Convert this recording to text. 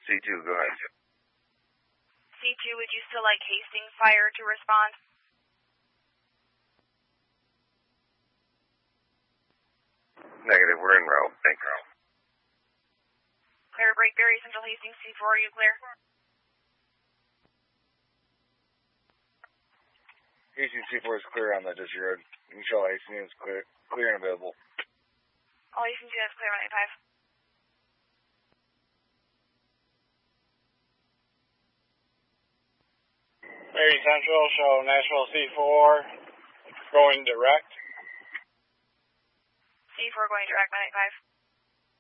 C2, go ahead. C2, would you still like Hastings Fire to respond? Negative, we're en route. Thank you. Clear break Berry Central Hastings C4, are you clear? Hastings C4 is clear on the disregard. Michelle Hastings is clear and available. All Hastings units clear on 85. Berry Central, show Nashville C4 going direct. C4 going direct, 985.